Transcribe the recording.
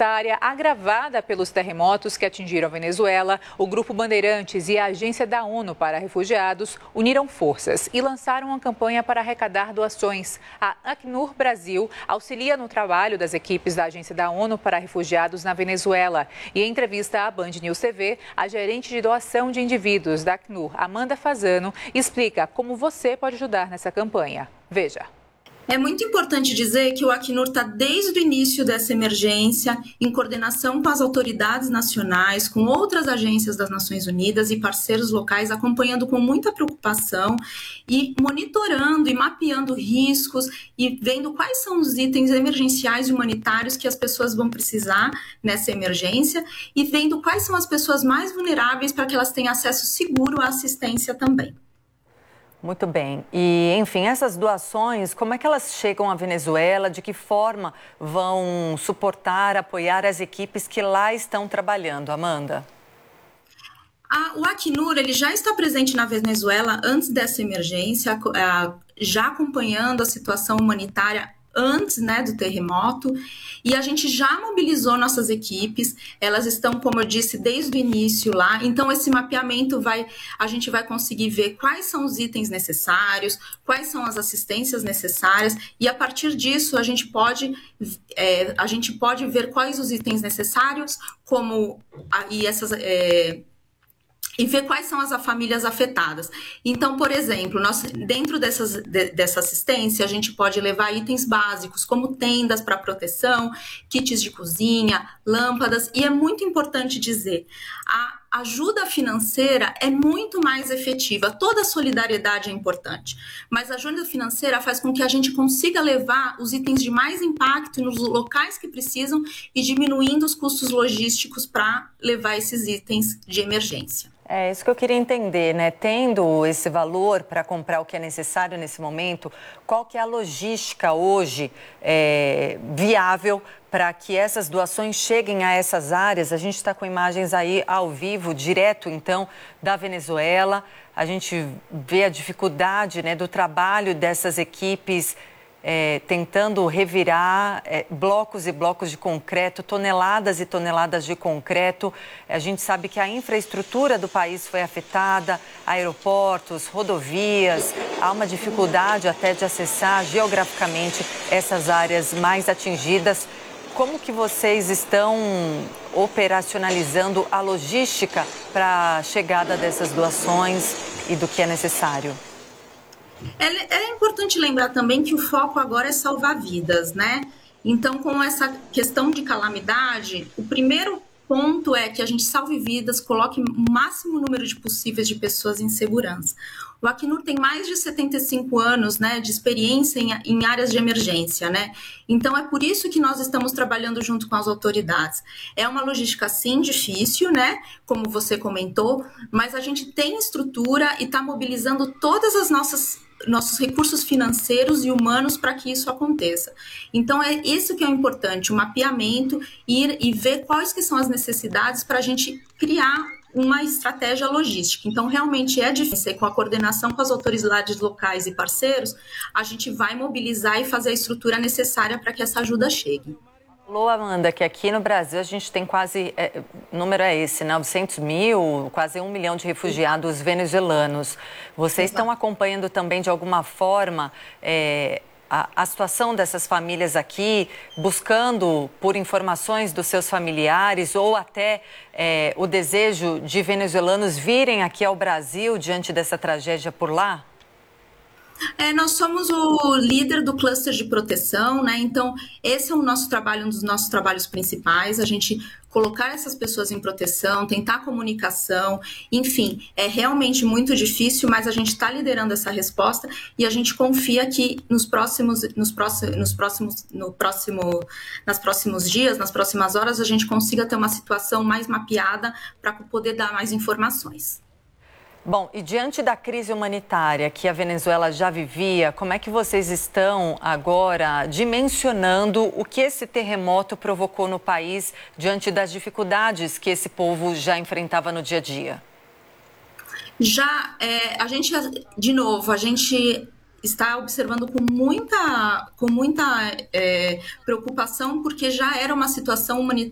humanitária agravada pelos terremotos que atingiram a Venezuela, o Grupo Bandeirantes e a Agência da ONU para Refugiados uniram forças e lançaram uma campanha para arrecadar doações. A Acnur Brasil auxilia no trabalho das equipes da Agência da ONU para Refugiados na Venezuela. E em entrevista à Band News TV, a gerente de doação de indivíduos da Acnur, Amanda Fazano, explica como você pode ajudar nessa campanha. Veja. É muito importante dizer que o Acnur está desde o início dessa emergência, em coordenação com as autoridades nacionais, com outras agências das Nações Unidas e parceiros locais, acompanhando com muita preocupação e monitorando e mapeando riscos e vendo quais são os itens emergenciais e humanitários que as pessoas vão precisar nessa emergência e vendo quais são as pessoas mais vulneráveis para que elas tenham acesso seguro à assistência também. Muito bem. E, enfim, essas doações, como é que elas chegam à Venezuela? De que forma vão suportar, apoiar as equipes que lá estão trabalhando, Amanda? O Acnur ele já está presente na Venezuela antes dessa emergência, já acompanhando a situação humanitária antes, do terremoto, e a gente já mobilizou nossas equipes, elas estão, como eu disse, desde o início lá, então esse mapeamento a gente vai conseguir ver quais são os itens necessários, quais são as assistências necessárias, e a partir disso a gente pode ver quais os itens necessários, e ver quais são as famílias afetadas. Então, por exemplo, dentro dessa assistência, a gente pode levar itens básicos, como tendas para proteção, kits de cozinha, lâmpadas, e é muito importante dizer, a ajuda financeira é muito mais efetiva, toda solidariedade é importante, mas a ajuda financeira faz com que a gente consiga levar os itens de mais impacto nos locais que precisam e diminuindo os custos logísticos para levar esses itens de emergência. É isso que eu queria entender, né? Tendo esse valor para comprar o que é necessário nesse momento, qual que é a logística hoje viável para que essas doações cheguem a essas áreas? A gente está com imagens aí ao vivo, direto, então, da Venezuela. A gente vê a dificuldade, do trabalho dessas equipes tentando revirar blocos e blocos de concreto, toneladas e toneladas de concreto. A gente sabe que a infraestrutura do país foi afetada, aeroportos, rodovias, há uma dificuldade até de acessar geograficamente essas áreas mais atingidas. Como que vocês estão operacionalizando a logística para a chegada dessas doações e do que é necessário? É importante lembrar também que o foco agora é salvar vidas, né? Então, com essa questão de calamidade, o primeiro ponto é que a gente salve vidas, coloque o máximo número de possíveis de pessoas em segurança. O Acnur tem mais de 75 anos, de experiência em áreas de emergência, Então, é por isso que nós estamos trabalhando junto com as autoridades. É uma logística, sim, difícil, Como você comentou, mas a gente tem estrutura e está mobilizando todas as nossos recursos financeiros e humanos para que isso aconteça. Então, é isso que é importante, o mapeamento, ir e ver quais que são as necessidades para a gente criar uma estratégia logística. Então, realmente é difícil, e com a coordenação com as autoridades locais e parceiros, a gente vai mobilizar e fazer a estrutura necessária para que essa ajuda chegue. Falou, Amanda, que aqui no Brasil a gente tem quase, o número é esse, 900 mil, quase 1 milhão de refugiados venezuelanos. Vocês estão acompanhando também, de alguma forma, a situação dessas famílias aqui, buscando por informações dos seus familiares ou até o desejo de venezuelanos virem aqui ao Brasil diante dessa tragédia por lá? Nós somos o líder do cluster de proteção, Então, esse é o nosso trabalho, um dos nossos trabalhos principais, a gente colocar essas pessoas em proteção, tentar comunicação, enfim, é realmente muito difícil, mas a gente está liderando essa resposta e a gente confia que nos próximos dias, nas próximas horas, a gente consiga ter uma situação mais mapeada para poder dar mais informações. Bom, e diante da crise humanitária que a Venezuela já vivia, como é que vocês estão agora dimensionando o que esse terremoto provocou no país diante das dificuldades que esse povo já enfrentava no dia a dia? A gente está observando com muita preocupação, porque já era uma situação humanitária